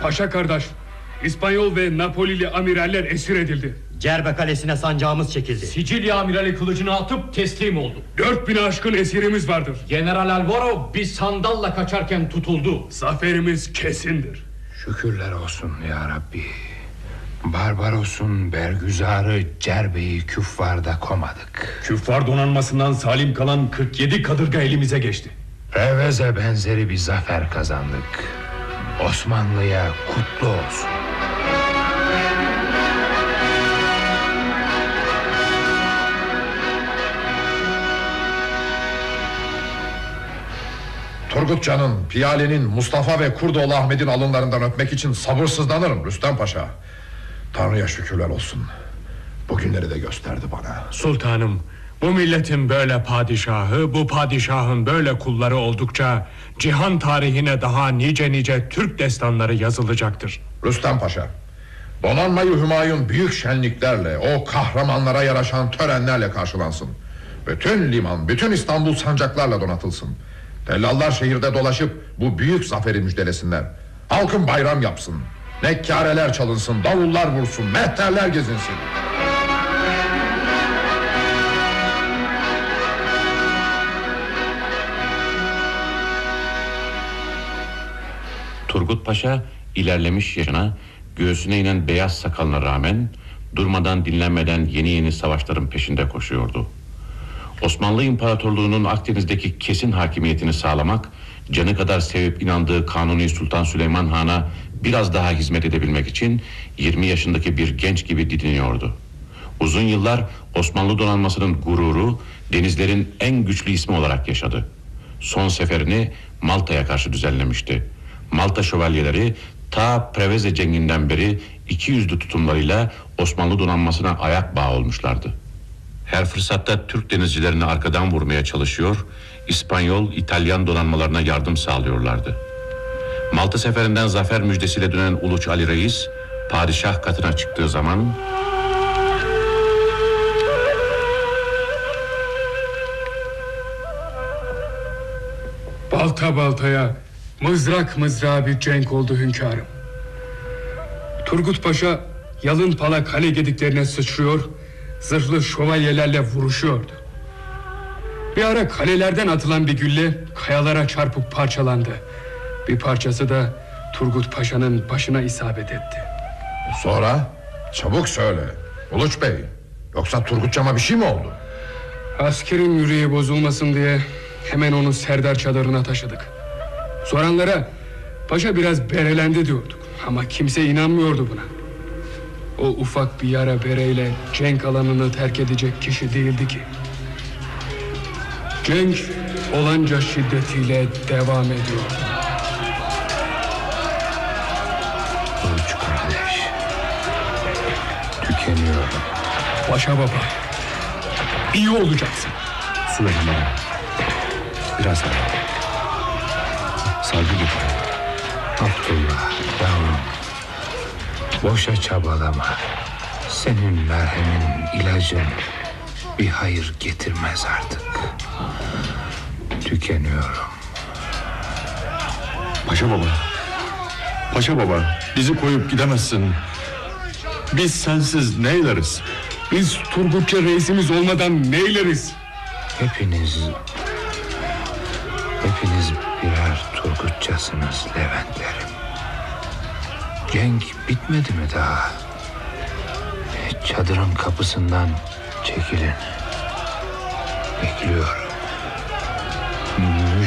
Paşa kardeş, İspanyol ve Napolili amiraller esir edildi. Cerbe kalesine sancağımız çekildi. Sicilya amirali kılıcını atıp teslim oldu. 4000'e aşkın esirimiz vardır. General Alvaro bir sandalla kaçarken tutuldu. Zaferimiz kesindir. Şükürler olsun ya Rabbi. Barbaros'un bergüzarı Cerbe'yi küffarda komadık. Küffar donanmasından salim kalan 47 kadırga elimize geçti. Reveze benzeri bir zafer kazandık. Osmanlı'ya kutlu olsun. Turgutcan'ın, Piyale'nin, Mustafa ve Kurdoğlu Ahmet'in alınlarından öpmek için sabırsızlanırım Rüstem Paşa. Tanrı'ya şükürler olsun. Bugünleri de gösterdi bana. Sultanım, bu milletin böyle padişahı, bu padişahın böyle kulları oldukça cihan tarihine daha nice Türk destanları yazılacaktır. Rüstem Paşa, donanmayı Hümayun büyük şenliklerle, o kahramanlara yaraşan törenlerle karşılansın. Bütün liman, bütün İstanbul sancaklarla donatılsın. Tellallar şehirde dolaşıp bu büyük zaferi müjdelesinler. Halkın bayram yapsın. Nekkareler çalınsın, davullar vursun, mehterler gezinsin. Turgut Paşa ilerlemiş yaşına, göğsüne inen beyaz sakalına rağmen durmadan dinlenmeden yeni savaşların peşinde koşuyordu. Osmanlı İmparatorluğu'nun Akdeniz'deki kesin hakimiyetini sağlamak, canı kadar sevip inandığı Kanuni Sultan Süleyman Han'a biraz daha hizmet edebilmek için 20 yaşındaki bir genç gibi didiniyordu. Uzun yıllar Osmanlı donanmasının gururu, denizlerin en güçlü ismi olarak yaşadı. Son seferini Malta'ya karşı düzenlemişti. Malta şövalyeleri ta Preveze cenginden beri 200'lü tutumlarıyla Osmanlı donanmasına ayak bağı olmuşlardı. Her fırsatta Türk denizcilerini arkadan vurmaya çalışıyor, İspanyol, İtalyan donanmalarına yardım sağlıyorlardı. Malta seferinden zafer müjdesiyle dönen Uluç Ali Reis, padişah katına çıktığı zaman balta baltaya, mızrak mızrağa bir cenk oldu hünkârım. Turgut Paşa Yalınpala kale gediklerine sıçrıyor, zırhlı şövalyelerle vuruşuyordu. Bir ara kalelerden atılan bir gülle kayalara çarpıp parçalandı. Bir parçası da Turgut Paşa'nın başına isabet etti. Sonra? Çabuk söyle Uluç Bey. Yoksa Turgutcan'a bir şey mi oldu? Askerin yüreği bozulmasın diye hemen onu Serdar çadırına taşıdık. Soranlara paşa biraz berelendi diyorduk. Ama kimse inanmıyordu buna. O ufak bir yara bereyle cenk alanını terk edecek kişi değildi ki. Cenk olanca şiddetiyle devam ediyor. Uluç kardeş, tükeniyorum. Paşa baba, iyi olacaksın. Süleyman, biraz daha. Saygı götür. Abdullah, yavrum, boşa çabalama. Senin merhemin, ilacın bir hayır getirmez artık. Tükeniyorum. Paşa baba, Paşa baba, bizi koyup gidemezsin. Biz sensiz neyleriz? Biz Turgutça reisimiz olmadan neyleriz? Hepiniz birer Turgutçasınız Leventlerim. Cenk bitmedi mi daha? Çadırın kapısından çekilin. Bekliyorum.